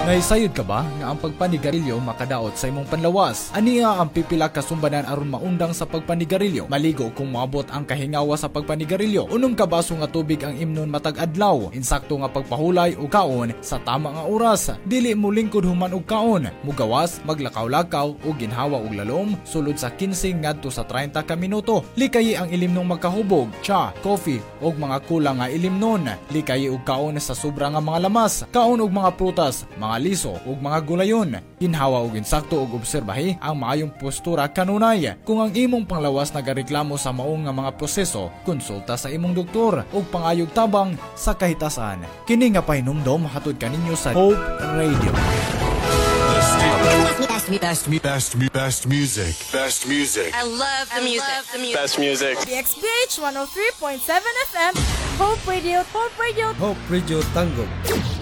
Naisayod ka ba nga ang pagpanigarilyo makadaot sa imong panlawas? Aniya ang pipila ka sumbanan aron maundang sa pagpanigarilyo? Maligo kung maabot ang kahingawa sa pagpanigarilyo. Unom ka baso nga tubig ang imnon matag adlaw. Insakto nga pagpahulay o kaon sa tama nga oras. Dili mo lingkod human og kaon. Mugawas, maglakaw-lakaw o ginhawa og lalom sulod sa 15 ngadto sa 30 ka minuto. Likayi ang ilimnong magkahubog, cha, coffee og mga kulang nga ilimnon. Likayi og kaon sa sobra nga mga lamas. Kaon og mga prutas, mga liso ug mga gulayon. Ginhawa og insakto ug obserbahi ang maayong postura kanunay. Kung ang imong panglawas nagareklamo sa maong nga mga proseso, konsulta sa imong doktor ug pangayog tabang sa kahitasan. Kini nga pahinumdom hatod kaninyo sa Hope Radio. Best music. I love the music. Best music. DXBH 103.7 FM, Hope Radio, Hope Radio. Hope Radio Tango.